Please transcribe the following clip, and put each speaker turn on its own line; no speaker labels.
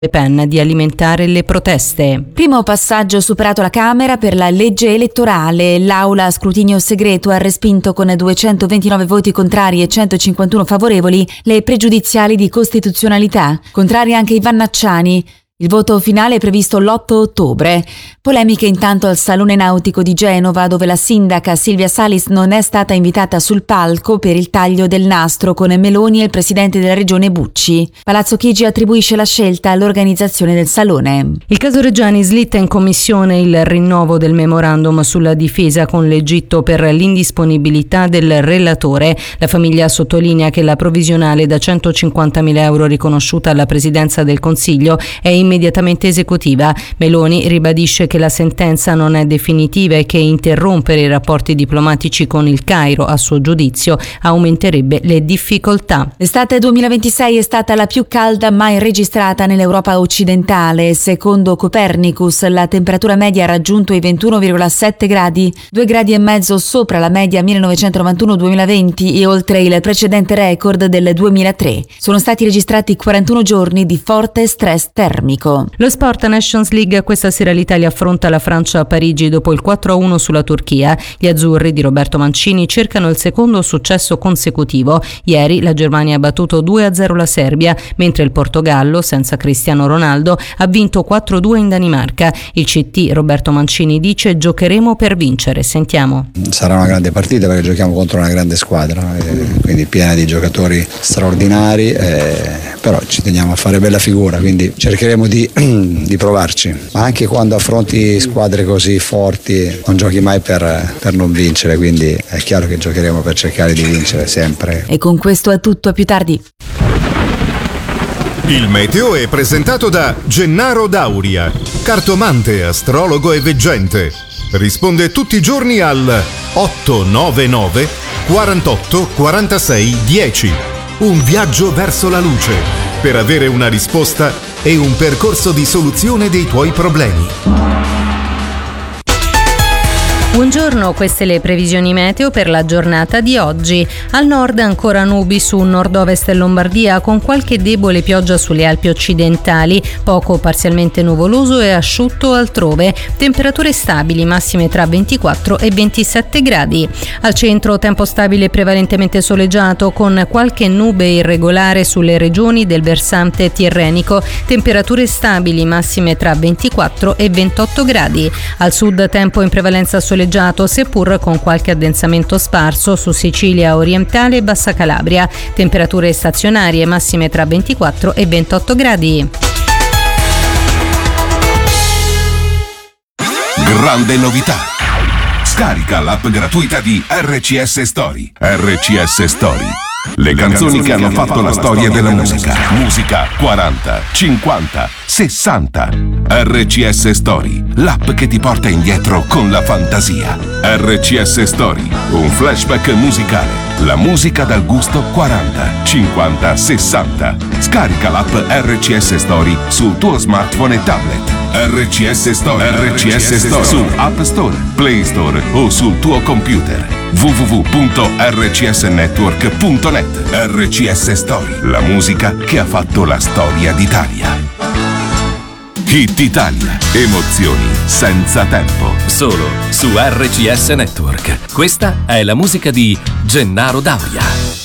Le Pen di alimentare le proteste.
Primo passaggio superato la Camera per la legge elettorale. L'Aula a scrutinio segreto ha respinto con 229 voti contrari e 151 favorevoli le pregiudiziali di costituzionalità. Contrari anche i Vannacciani. Il voto finale è previsto l'8 ottobre. Polemiche intanto al Salone Nautico di Genova, dove la sindaca Silvia Salis non è stata invitata sul palco per il taglio del nastro con Meloni e il presidente della regione Bucci. Palazzo Chigi attribuisce la scelta all'organizzazione del salone.
Il caso Reggiani slitta in commissione il rinnovo del memorandum sulla difesa con l'Egitto per l'indisponibilità del relatore. La famiglia sottolinea che la provvisionale da 150.000 euro riconosciuta alla presidenza del Consiglio è immediatamente esecutiva. Meloni ribadisce che la sentenza non è definitiva e che interrompere i rapporti diplomatici con il Cairo, a suo giudizio, aumenterebbe le difficoltà.
L'estate 2026 è stata la più calda mai registrata nell'Europa occidentale. Secondo Copernicus, la temperatura media ha raggiunto i 21,7 gradi, 2 gradi e mezzo sopra la media 1991-2020 e oltre il precedente record del 2003. Sono stati registrati 41 giorni di forte stress termico.
Lo Sport Nations League, questa sera l'Italia affronta la Francia a Parigi dopo il 4-1 sulla Turchia. Gli azzurri di Roberto Mancini cercano il secondo successo consecutivo. Ieri la Germania ha battuto 2-0 la Serbia, mentre il Portogallo, senza Cristiano Ronaldo, ha vinto 4-2 in Danimarca. Il CT Roberto Mancini dice: giocheremo per vincere. Sentiamo.
Sarà una grande partita perché giochiamo contro una grande squadra, quindi piena di giocatori straordinari, però ci teniamo a fare bella figura, quindi cercheremo di provarci, ma anche quando affronti squadre così forti non giochi mai per non vincere, quindi è chiaro che giocheremo per cercare di vincere sempre.
E con questo è tutto, a più tardi.
Il meteo è presentato da Gennaro Dauria, cartomante, astrologo e veggente. Risponde tutti i giorni al 899 48 46 10. Un viaggio verso la luce per avere una risposta e un percorso di soluzione dei tuoi problemi.
Buongiorno, queste le previsioni meteo per la giornata di oggi. Al nord ancora nubi su nord-ovest e Lombardia, con qualche debole pioggia sulle Alpi occidentali, poco parzialmente nuvoloso e asciutto altrove. Temperature stabili, massime tra 24 e 27 gradi. Al centro tempo stabile prevalentemente soleggiato, con qualche nube irregolare sulle regioni del versante tirrenico. Temperature stabili, massime tra 24 e 28 gradi. Al sud tempo in prevalenza soleggiato, seppur con qualche addensamento sparso su Sicilia orientale e Bassa Calabria. Temperature stazionarie, massime tra 24 e 28 gradi.
Grande novità! Scarica l'app gratuita di RCS Story. RCS Story. Le canzoni che hanno fatto la storia della musica. Musica 40, 50, 60. RCS Story, l'app che ti porta indietro con la fantasia. RCS Story, un flashback musicale. La musica dal gusto 40, 50, 60. Scarica l'app RCS Story sul tuo smartphone e tablet. RCS Story. RCS Story su App Store, Play Store o sul tuo computer. www.rcsnetwork.net. RCS Story, la musica che ha fatto la storia d'Italia. Hit Italia, emozioni senza tempo.
Solo su RCS Network. Questa è la musica di Gennaro Dauria.